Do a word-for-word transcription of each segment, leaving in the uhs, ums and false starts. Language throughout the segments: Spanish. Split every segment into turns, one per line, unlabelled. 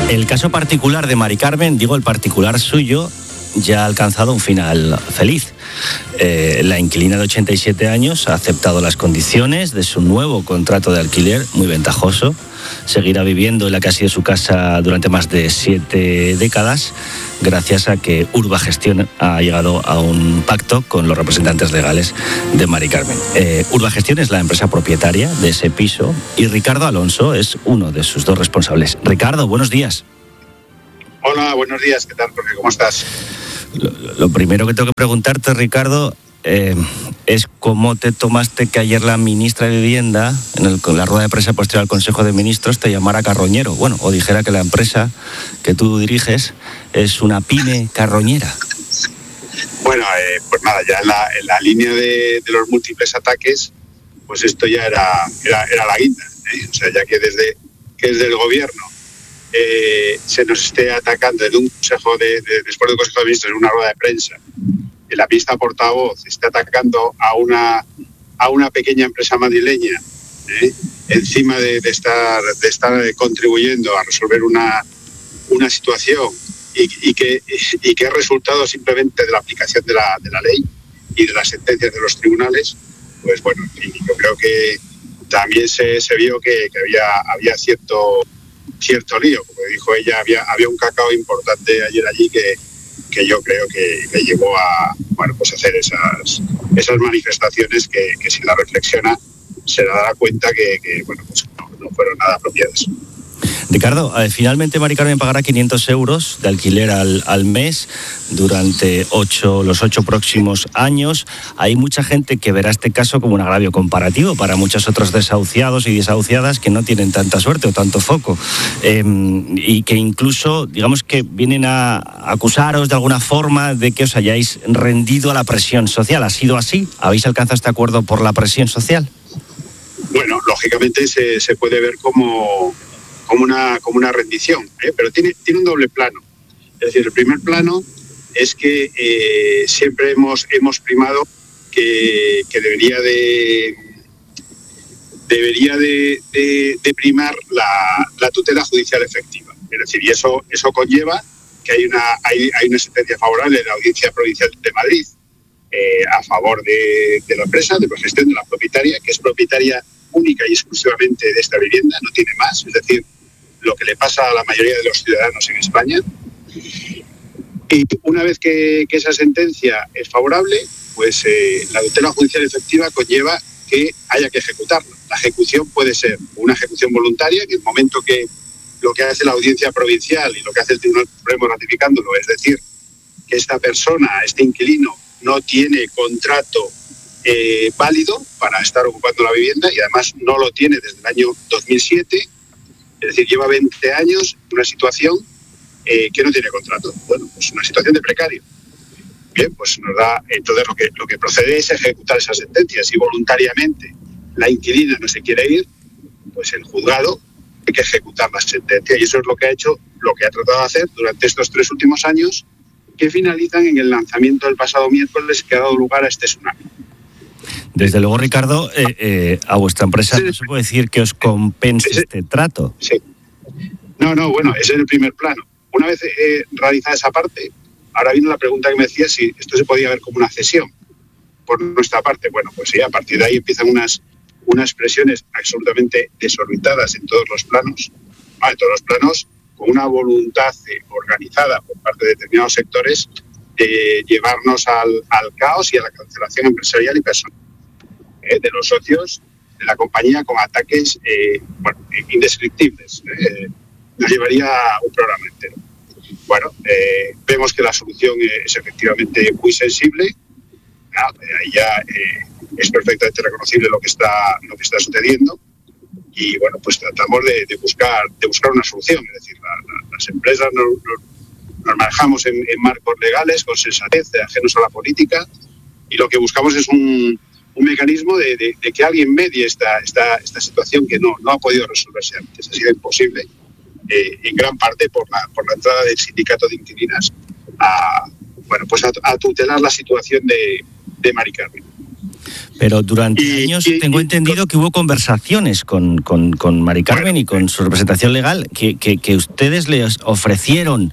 El caso particular de Mari Carmen, digo el particular suyo, ya ha alcanzado un final feliz. Eh, la inquilina de ochenta y siete años ha aceptado las condiciones de su nuevo contrato de alquiler, muy ventajoso. Seguirá viviendo en la que ha sido su casa durante más de siete décadas, gracias a que Urbagestión ha llegado a un pacto con los representantes legales de Mari Carmen. Eh, Urbagestión es la empresa propietaria de ese piso y Ricardo Alonso es uno de sus dos responsables. Ricardo, buenos días.
Hola, buenos días. ¿Qué tal, Jorge? ¿Cómo estás?
Lo, lo primero que tengo que preguntarte, Ricardo, eh, es cómo te tomaste que ayer la ministra de Vivienda, en, el, en la rueda de prensa posterior al Consejo de Ministros, te llamara carroñero. Bueno, o dijera que la empresa que tú diriges es una pyme carroñera.
Bueno, eh, pues nada, ya en la, en la línea de, de los múltiples ataques, pues esto ya era, era, era la guinda, ¿eh? O sea, ya que desde, que desde el gobierno eh, se nos esté atacando desde un consejo de, de, después del Consejo de Ministros, en una rueda de prensa, que la ministra portavoz está atacando a una a una pequeña empresa madrileña, ¿eh? encima de, de estar de estar contribuyendo a resolver una una situación y, y que y que es resultado simplemente de la aplicación de la de la ley y de las sentencias de los tribunales, pues bueno, y yo creo que también se, se vio que, que había había cierto cierto lío, como dijo ella, había había un cacao importante ayer allí que que yo creo que, que llegó a bueno pues hacer esas esas manifestaciones que, que si la reflexiona se dará cuenta que, que bueno pues no, no fueron nada apropiadas.
Ricardo, eh, finalmente Mari Carmen pagará quinientos euros de alquiler al, al mes durante ocho, los ocho próximos años. Hay mucha gente que verá este caso como un agravio comparativo para muchos otros desahuciados y desahuciadas que no tienen tanta suerte o tanto foco, eh, y que incluso, digamos que vienen a acusaros de alguna forma de que os hayáis rendido a la presión social. ¿Ha sido así? ¿Habéis alcanzado este acuerdo por la presión social?
Bueno, lógicamente se, se puede ver como como una como una rendición, ¿eh? Pero tiene tiene un doble plano. Es decir, el primer plano es que eh, siempre hemos hemos primado que, que debería de debería de, de, de primar la, la tutela judicial efectiva. Es decir, y eso eso conlleva que hay una hay, hay una sentencia favorable de la Audiencia Provincial de Madrid eh, a favor de, de la empresa, de Urbagestión, de la propietaria, que es propietaria única y exclusivamente de esta vivienda, no tiene más, es decir, lo que le pasa a la mayoría de los ciudadanos en España. Y una vez que, que esa sentencia es favorable, pues eh, la tutela judicial efectiva conlleva que haya que ejecutarla. La ejecución puede ser una ejecución voluntaria, en el momento que lo que hace la Audiencia Provincial y lo que hace el Tribunal Supremo ratificándolo, es decir, que esta persona, este inquilino, no tiene contrato eh, válido para estar ocupando la vivienda y además no lo tiene desde el año dos mil siete, es decir, lleva veinte años en una situación eh, que no tiene contrato. Bueno, pues una situación de precario. Bien, pues nos da, entonces lo que, lo que procede es ejecutar esa sentencia. Si voluntariamente la inquilina no se quiere ir, pues el juzgado hay que ejecutar la sentencia y eso es lo que ha hecho, lo que ha tratado de hacer durante estos tres últimos años, que finalizan en el lanzamiento del pasado miércoles que ha dado lugar a este tsunami.
Desde luego, Ricardo, eh, eh, a vuestra empresa no se puede decir que os compense ese, este trato.
Sí. No, no, bueno, ese es el primer plano. Una vez eh, realizada esa parte, ahora viene la pregunta que me decía si esto se podía ver como una cesión por nuestra parte. Bueno, pues sí, a partir de ahí empiezan unas, unas presiones absolutamente desorbitadas en todos los planos, ah, en todos los planos, con una voluntad eh, organizada por parte de determinados sectores de llevarnos al, al caos y a la cancelación empresarial y personal eh, de los socios de la compañía con ataques eh, bueno, indescriptibles. Eh, nos llevaría un programa entero. Bueno, eh, vemos que la solución es efectivamente muy sensible. Ah, ahí ya eh, es perfectamente reconocible lo que está lo que está sucediendo y bueno, pues tratamos de, de buscar de buscar una solución. Es decir, la, la, las empresas nos, nos, nos manejamos en, en marcos legales con sensatez, ajenos a la política, y lo que buscamos es un, un mecanismo de, de, de que alguien medie esta esta esta situación que no no ha podido resolverse antes. Ha sido imposible. Eh, en gran parte por la por la entrada del sindicato de inquilinas a bueno pues a, a tutelar la situación de, de Mari Carmen.
Pero durante y, años y, tengo y, entendido que hubo conversaciones con, con, con Mari Carmen bueno, y con su representación legal que, que, que ustedes les ofrecieron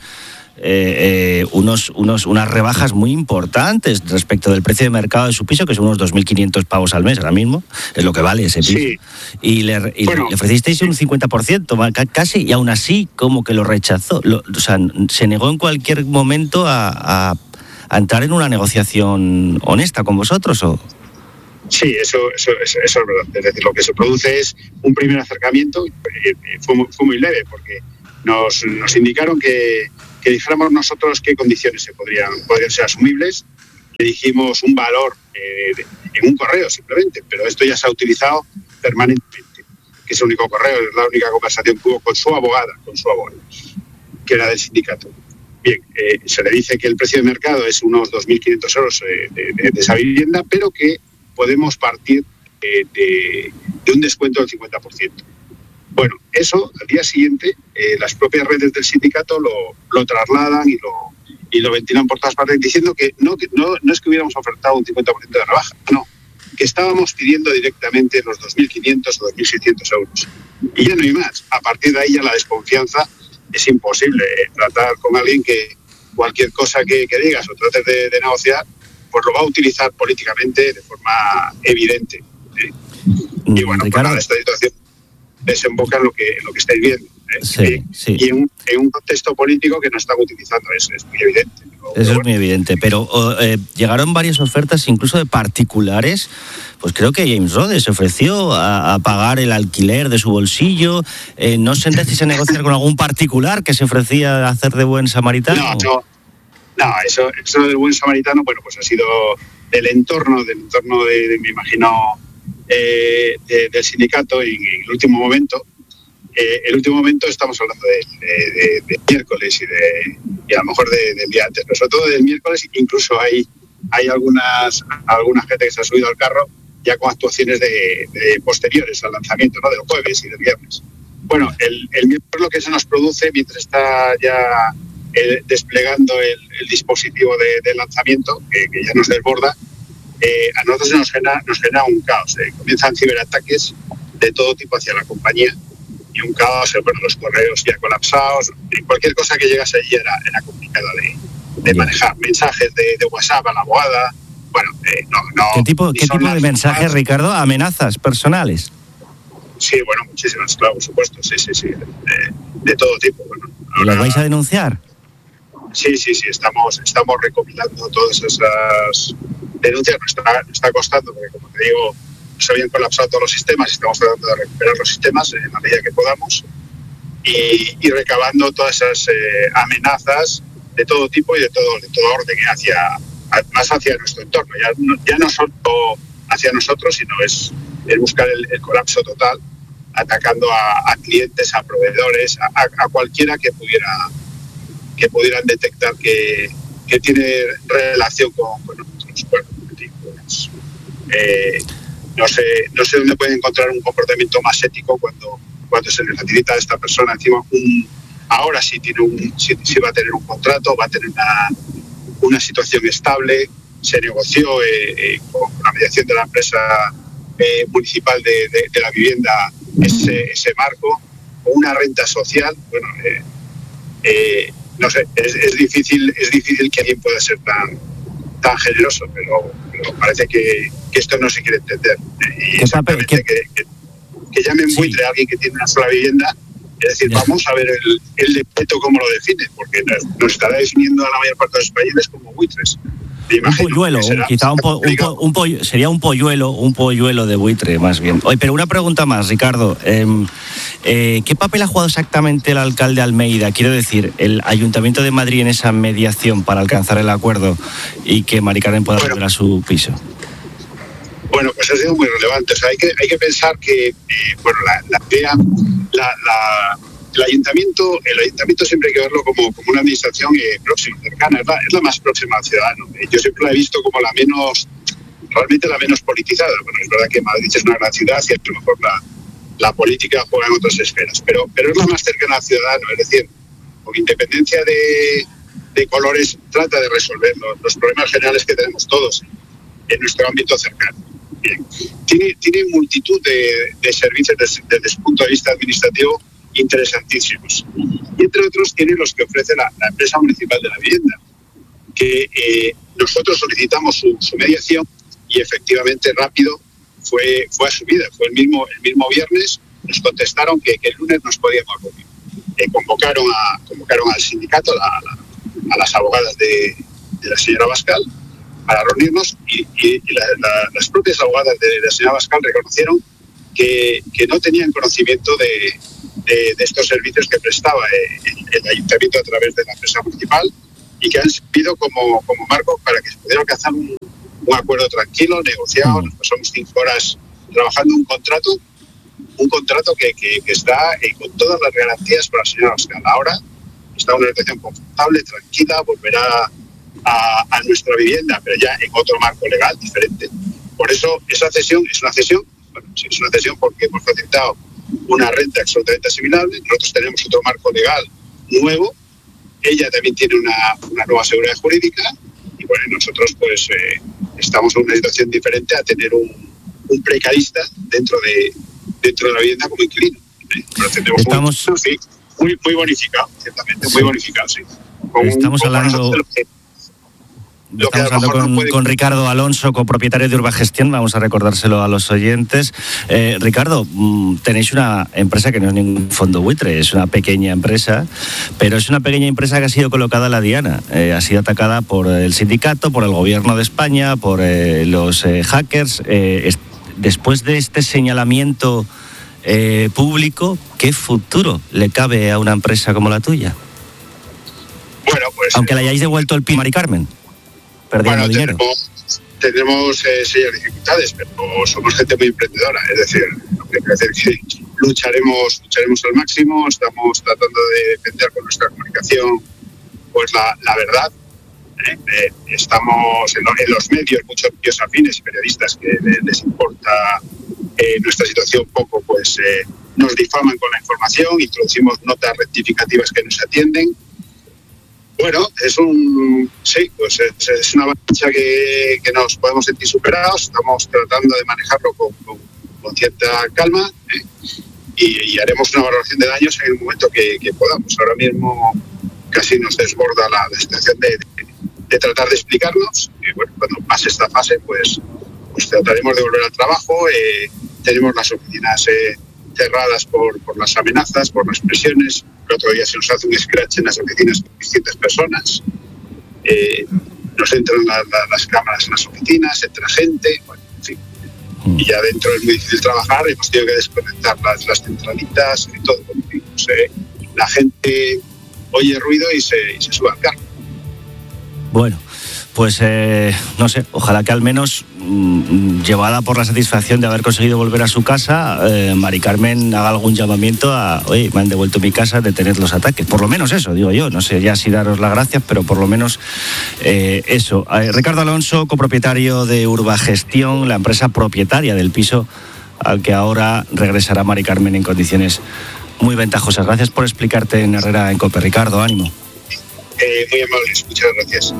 eh, eh, unos, unos, unas rebajas muy importantes respecto del precio de mercado de su piso, que son unos dos mil quinientos pavos al mes ahora mismo, es lo que vale ese piso. Sí. Y, le, y bueno, le ofrecisteis un cincuenta por ciento casi, y aún así como que lo rechazó. Lo, o sea, se negó en cualquier momento a, a, a entrar en una negociación honesta con vosotros, ¿o...?
Sí, eso, eso, eso, eso es verdad. Es decir, lo que se produce es un primer acercamiento, eh, fue, fue muy leve, porque nos, nos indicaron que, que dijéramos nosotros qué condiciones se podrían, podrían ser asumibles. Le dijimos un valor eh, en un correo simplemente, pero esto ya se ha utilizado permanentemente, que es el único correo, es la única conversación que hubo con su abogada, con su abogada, que era del sindicato. Bien, eh, se le dice que el precio de mercado es unos dos mil quinientos euros eh, de, de, de esa vivienda, pero que podemos partir eh, de, de un descuento del cincuenta por ciento. Bueno, eso al día siguiente eh, las propias redes del sindicato lo, lo trasladan y lo, y lo ventilan por todas partes diciendo que no, que no, no es que hubiéramos ofertado un cincuenta por ciento de rebaja, no, que estábamos pidiendo directamente los dos mil quinientos o dos mil seiscientos euros. Y ya no hay más. A partir de ahí ya la desconfianza es imposible eh, tratar con alguien que cualquier cosa que, que digas o trates de, de negociar, pues lo va a utilizar políticamente de forma evidente. ¿eh? Y bueno, pues nada, esta situación desemboca en lo que, en lo que estáis viendo. ¿eh?
Sí,
y,
sí.
y en, un, en un contexto político que no están utilizando, es, es muy evidente. Pero,
Eso bueno. es muy evidente, pero eh, llegaron varias ofertas incluso de particulares. Pues creo que James Rhodes se ofreció a, a pagar el alquiler de su bolsillo. Eh, ¿No os sentasteis a negociar con algún particular que se ofrecía a hacer de buen samaritano?
No, no. No, eso, eso del buen samaritano, bueno, pues ha sido del entorno, del entorno de, de me imagino, eh, de, del sindicato en, en el último momento. Eh, el último momento estamos hablando de, de, de, de miércoles y, de, y a lo mejor de, de día antes, pero sobre todo del miércoles, incluso hay, hay algunas, alguna gente que se ha subido al carro ya con actuaciones de, de posteriores al lanzamiento, ¿no? Del jueves y del viernes. Bueno, el, el miércoles lo que se nos produce mientras está ya Eh, desplegando el, el dispositivo de, de lanzamiento, que, que ya nos desborda, eh, a nosotros nos genera, nos genera un caos. Eh. Comienzan ciberataques de todo tipo hacia la compañía y un caos, eh, bueno, los correos ya colapsados, y cualquier cosa que llegase allí era, era complicada de, de manejar. Mensajes de, de WhatsApp a la abogada, bueno, eh, no, no...
¿Qué tipo, ¿qué tipo de mensajes, más, Ricardo? ¿Amenazas personales?
Sí, bueno, muchísimas, claro, por supuesto, sí, sí, sí, de, de todo tipo. Bueno,
ahora, ¿y las vais a denunciar?
Sí, sí, sí, estamos, estamos recopilando todas esas denuncias. Nos está, nos está costando, porque como te digo, se habían colapsado todos los sistemas y estamos tratando de recuperar los sistemas en la medida que podamos y, y recabando todas esas eh, amenazas de todo tipo y de todo, de todo orden hacia, más hacia nuestro entorno. Ya no, ya no solo hacia nosotros, sino es, es buscar el, el colapso total, atacando a, a clientes, a proveedores, a, a cualquiera que pudiera... que pudieran detectar que, que tiene relación con, con nosotros. Bueno, pues, eh, no sé, no sé dónde pueden encontrar un comportamiento más ético cuando, cuando se le facilita a esta persona encima un, ahora sí tiene un, sí, sí va a tener un contrato, va a tener una, una situación estable. Se negoció eh, eh, con la mediación de la empresa eh, municipal de, de, de la vivienda ese, ese marco, con una renta social. Bueno, eh, eh, no sé, es, es difícil es difícil que alguien pueda ser tan tan generoso, pero, pero parece que, que esto no se quiere entender. Y exactamente que, que, que llamen sí. buitre a alguien que tiene una sola vivienda, es decir, ya. Vamos a ver el, el decreto cómo lo define, porque nos, nos estará definiendo a la mayor parte de los españoles como buitres.
Un polluelo, será, quizá un, po, un, po, un pollo, sería un polluelo, un polluelo de buitre más bien. Oye, pero una pregunta más, Ricardo. Eh, eh, ¿Qué papel ha jugado exactamente el alcalde Almeida? Quiero decir, el Ayuntamiento de Madrid en esa mediación para alcanzar el acuerdo y que Mari Carmen pueda bueno, volver a su piso.
Bueno, pues ha sido muy relevante. O sea, hay que hay que pensar que eh, bueno, la, la idea, la, la El ayuntamiento, el ayuntamiento siempre hay que verlo como, como una administración eh, próxima, cercana, es la, es la más próxima al ciudadano. Yo siempre la he visto como la menos, realmente la menos politizada. Bueno, es verdad que Madrid es una gran ciudad y a lo mejor la, la política juega en otras esferas, pero, pero es la más cercana al ciudadano, es decir, con independencia de, de colores, trata de resolver los, los problemas generales que tenemos todos en nuestro ámbito cercano. Bien. Tiene, tiene multitud de, de servicios desde, desde el punto de vista administrativo interesantísimos. Y entre otros tiene los que ofrece la, la empresa municipal de la vivienda, que eh, nosotros solicitamos su, su mediación y efectivamente rápido fue, fue asumida. Fue el mismo, el mismo viernes, nos contestaron que, que el lunes nos podíamos reunir. Eh, convocaron, a, convocaron al sindicato, a, a, a las abogadas de, de la señora Bascal, para reunirnos y, y, y la, la, las propias abogadas de, de la señora Bascal reconocieron que, que no tenían conocimiento de, de, de estos servicios que prestaba el, el ayuntamiento a través de la empresa municipal y que han servido como, como marco para que se pudiera alcanzar un, un acuerdo tranquilo, negociado. Nos pasamos cinco horas trabajando un contrato, un contrato que, que, que está eh, con todas las garantías para la señora Bascal. Ahora está en una situación confortable, tranquila, volverá a, a nuestra vivienda, pero ya en otro marco legal diferente. Por eso esa cesión es una cesión, bueno, sí, es una cesión porque hemos facilitado una renta absolutamente asimilable. Nosotros tenemos otro marco legal nuevo, ella también tiene una, una nueva seguridad jurídica y bueno, nosotros pues eh, estamos en una situación diferente a tener un, un precarista dentro de dentro de la vivienda como inquilino. ¿eh? Pero tenemos
Estamos...
un, sí, muy, muy bonificado, ciertamente, sí. muy bonificado, sí. Con
Estamos
un,
hablando...
Lo
Estamos hablando con, no puede... con Ricardo Alonso, copropietario de Urbagestión, vamos a recordárselo a los oyentes. Eh, Ricardo, tenéis una empresa que no es ningún fondo buitre, es una pequeña empresa, pero es una pequeña empresa que ha sido colocada a la diana. Eh, ha sido atacada por el sindicato, por el gobierno de España, por eh, los eh, hackers. Eh, es, después de este señalamiento eh, público, ¿qué futuro le cabe a una empresa como la tuya?
Bueno, pues...
Aunque le hayáis devuelto el P I Mari Carmen. Perdiendo
bueno,
dinero.
Tenemos, tenemos eh, serias dificultades, pero somos gente muy emprendedora. Es decir, lo que quiere decir que lucharemos, lucharemos al máximo. Estamos tratando de defender con nuestra comunicación pues la, la verdad. Eh, eh, estamos en, lo, en los medios, muchos medios afines y periodistas que les, les importa eh, nuestra situación poco, pues eh, nos difaman con la información, introducimos notas rectificativas que nos atienden. Bueno, es un sí, pues es, es una avalancha que, que nos podemos sentir superados. Estamos tratando de manejarlo con, con, con cierta calma ¿eh? y, y haremos una valoración de daños en el momento que, que podamos. Ahora mismo casi nos desborda la, la situación de, de, de tratar de explicarnos. Y bueno, cuando pase esta fase, pues, pues trataremos de volver al trabajo. Eh, tenemos las oficinas eh, cerradas por, por las amenazas, por las presiones. El otro día se nos hace un scratch en las oficinas con distintas personas. Eh, nos entran la, la, las cámaras en las oficinas, entra gente, bueno, en fin. Y ya dentro es muy difícil trabajar, hemos tenido que desconectar las, las centralitas y todo. Pues, eh, la gente oye ruido y se, y se sube al carro.
Bueno, pues eh, no sé, ojalá que al menos mmm, llevada por la satisfacción de haber conseguido volver a su casa, eh, Mari Carmen haga algún llamamiento a, oye, me han devuelto mi casa, detener los ataques. Por lo menos eso, digo yo, no sé ya si daros las gracias, pero por lo menos eh, eso. Eh, Ricardo Alonso, copropietario de Urbagestión, la empresa propietaria del piso al que ahora regresará Mari Carmen en condiciones muy ventajosas. Gracias por explicarte en Herrera en COPE, Ricardo, ánimo.
Eh, muy amables, muchas gracias.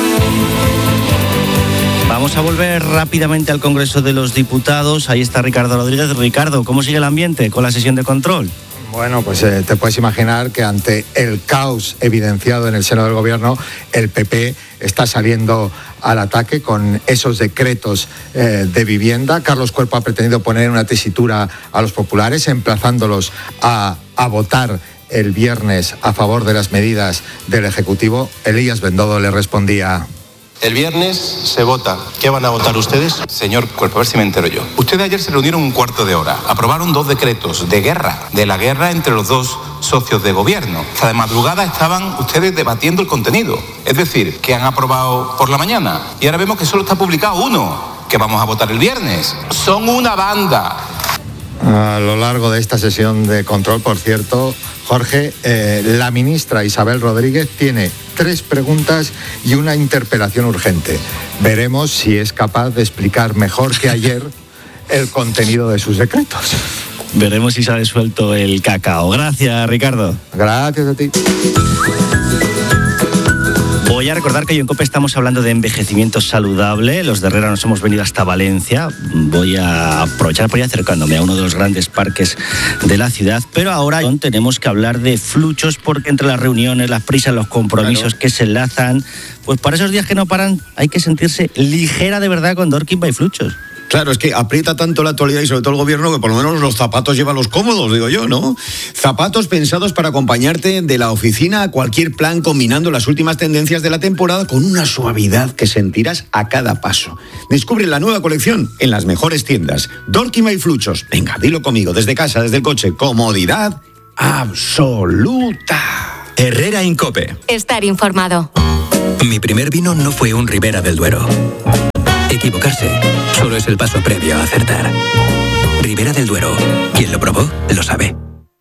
Vamos a volver rápidamente al Congreso de los Diputados. Ahí está Ricardo Rodríguez. Ricardo, ¿cómo sigue el ambiente con la sesión de control?
Bueno, pues eh, te puedes imaginar que ante el caos evidenciado en el seno del Gobierno, el P P está saliendo al ataque con esos decretos eh, de vivienda. Carlos Cuerpo ha pretendido poner una tesitura a los populares, emplazándolos a, a votar el viernes a favor de las medidas del Ejecutivo. Elías Bendodo le respondía:
el viernes se vota. ¿Qué van a votar ustedes? Señor Cuerpo, a ver si me entero yo. Ustedes ayer se reunieron un cuarto de hora. Aprobaron dos decretos de guerra, de la guerra entre los dos socios de gobierno. Hasta de madrugada estaban ustedes debatiendo el contenido. Es decir, que han aprobado por la mañana. Y ahora vemos que solo está publicado uno, que vamos a votar el viernes. Son una banda.
A lo largo de esta sesión de control, por cierto, Jorge, eh, la ministra Isabel Rodríguez tiene tres preguntas y una interpelación urgente. Veremos si es capaz de explicar mejor que ayer el contenido de sus decretos.
Veremos si se ha resuelto el cacao. Gracias, Ricardo.
Gracias a ti.
Voy a recordar que hoy en COPE estamos hablando de envejecimiento saludable. Los de Herrera nos hemos venido hasta Valencia. Voy a aprovechar por ir acercándome a uno de los grandes parques de la ciudad. Pero ahora tenemos que hablar de fluchos, porque entre las reuniones, las prisas, los compromisos claro. que se enlazan, pues para esos días que no paran hay que sentirse ligera de verdad con Dorking by Fluchos.
Claro, es que aprieta tanto la actualidad y sobre todo el gobierno que por lo menos los zapatos llevan los cómodos, digo yo, ¿no? Zapatos pensados para acompañarte de la oficina a cualquier plan, combinando las últimas tendencias de la temporada con una suavidad que sentirás a cada paso. Descubre la nueva colección en las mejores tiendas. Dorking by Fluchos. Venga, dilo conmigo, desde casa, desde el coche. Comodidad absoluta.
Herrera en COPE.
Estar informado.
Mi primer vino no fue un Ribera del Duero. Equivocarse solo es el paso previo a acertar. Ribera del Duero. Quien lo probó, lo sabe.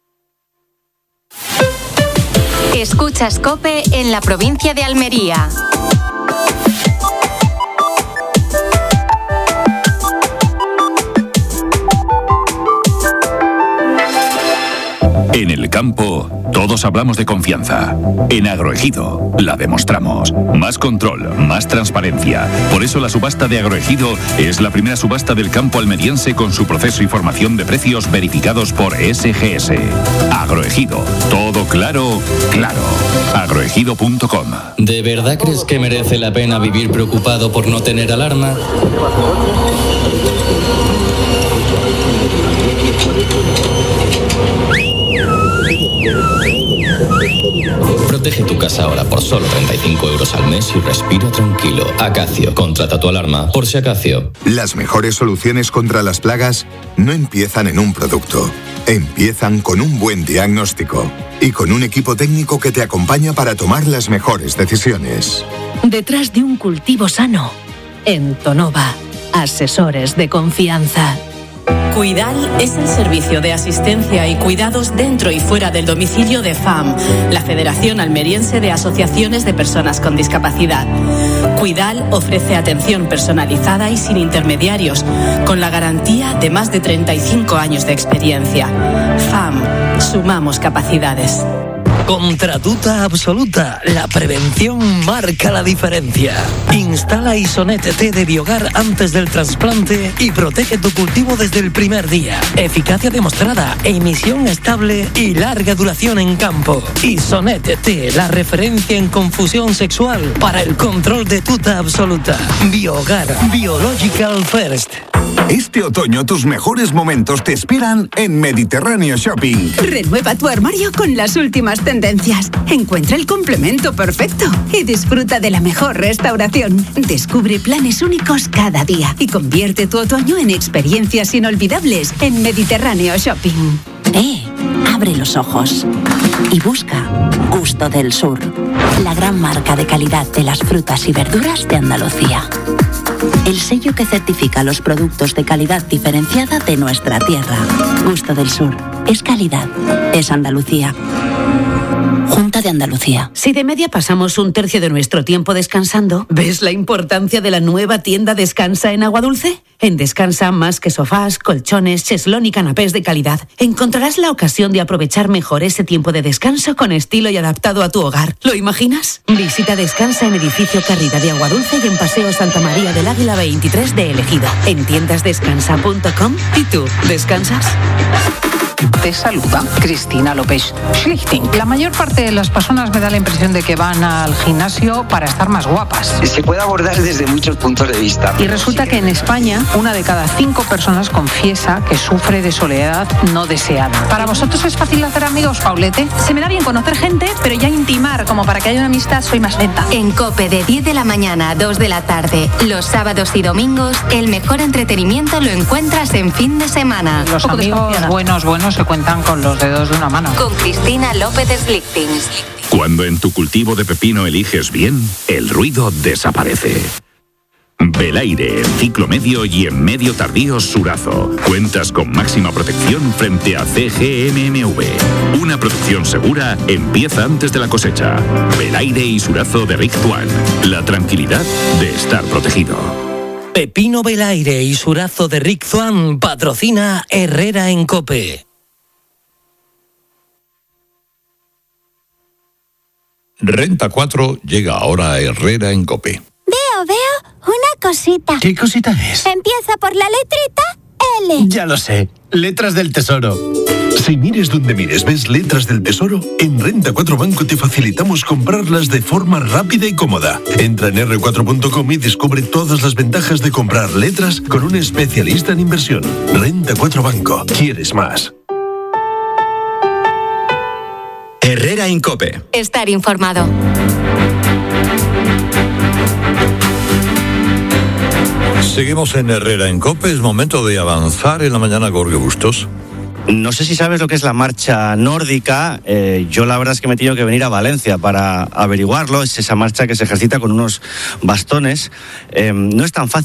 Escuchas COPE en la provincia de Almería.
En el campo, todos hablamos de confianza. En Agroejido, la demostramos. Más control, más transparencia. Por eso la subasta de Agroejido es la primera subasta del campo almeriense con su proceso y formación de precios verificados por S G S. Agroejido, todo claro, claro. agroejido punto com.
¿De verdad crees que merece la pena vivir preocupado por no tener alarma? Protege tu casa ahora por solo treinta y cinco euros al mes y respira tranquilo. Acacio, contrata tu alarma por si Acacio.
Las mejores soluciones contra las plagas no empiezan en un producto. Empiezan con un buen diagnóstico y con un equipo técnico que te acompaña para tomar las mejores decisiones.
Detrás de un cultivo sano, en Tonova, asesores de confianza.
Cuidal es el servicio de asistencia y cuidados dentro y fuera del domicilio de F A M, la Federación Almeriense de Asociaciones de Personas con Discapacidad. Cuidal ofrece atención personalizada y sin intermediarios, con la garantía de más de treinta y cinco años de experiencia. F A M, sumamos capacidades.
Contratuta absoluta. La prevención marca la diferencia. Instala Isonet T de Biogar antes del trasplante y protege tu cultivo desde el primer día. Eficacia demostrada, emisión estable y larga duración en campo. Isonet T, la referencia en confusión sexual para el control de tuta absoluta. Biogar, Biological First.
Este otoño tus mejores momentos te esperan en Mediterráneo Shopping.
Renueva tu armario con las últimas tendencias. Encuentra el complemento perfecto y disfruta de la mejor restauración. Descubre planes únicos cada día y convierte tu otoño en experiencias inolvidables en Mediterráneo Shopping.
Eh, abre los ojos y busca Gusto del Sur, la gran marca de calidad de las frutas y verduras de Andalucía. El sello que certifica los productos de calidad diferenciada de nuestra tierra. Gusto del Sur. Es calidad. Es Andalucía. Junta de Andalucía.
Si de media pasamos un tercio de nuestro tiempo descansando, ¿ves la importancia de la nueva tienda Descansa en Agua Dulce? En Descansa, más que sofás, colchones, cheslón y canapés de calidad, encontrarás la ocasión de aprovechar mejor ese tiempo de descanso con estilo y adaptado a tu hogar. ¿Lo imaginas? Visita Descansa en Edificio Carrida de Agua Dulce y en Paseo Santa María del Águila veintitrés de El Ejido. En tiendas descansa punto com. ¿Y tú, descansas?
Te saluda Cristina López Schlichting. La mayor parte de las personas me da la impresión de que van al gimnasio para estar más guapas.
Se puede abordar desde muchos puntos de vista.
Y resulta que en España una de cada cinco personas confiesa que sufre de soledad no deseada. ¿Para vosotros es fácil hacer amigos, Paulete?
Se me da bien conocer gente, pero ya intimar como para que haya una amistad soy más lenta.
En COPE de diez de la mañana a dos de la tarde, los sábados y domingos, el mejor entretenimiento lo encuentras en fin de semana.
Los amigos buenos, buenos se cuentan con los dedos de una mano.
Con Cristina López Schlichting.
Cuando en tu cultivo de pepino eliges bien, el ruido desaparece. Belaire, ciclo medio y en medio tardío Surazo. Cuentas con máxima protección frente a C G M M V. Una producción segura empieza antes de la cosecha. Belaire y Surazo de Rick Tuan. La tranquilidad de estar protegido.
Pepino Belaire y Surazo de Rick Tuan patrocina Herrera en COPE.
Renta cuatro llega ahora a Herrera en COPE.
Veo, veo una cosita.
¿Qué cosita es?
Empieza por la letrita L.
Ya lo sé, letras del tesoro.
Si mires donde mires ves letras del tesoro, en Renta cuatro Banco te facilitamos comprarlas de forma rápida y cómoda. Entra en erre cuatro punto com y descubre todas las ventajas de comprar letras con un especialista en inversión. Renta cuatro Banco. ¿Quieres más?
Herrera en COPE.
Estar informado.
Seguimos en Herrera en COPE. Es momento de avanzar en la mañana, Gorka Bustos.
No sé si sabes lo que es la marcha nórdica. Eh, yo la verdad es que me he tenido que venir a Valencia para averiguarlo. Es esa marcha que se ejercita con unos bastones. Eh, no es tan fácil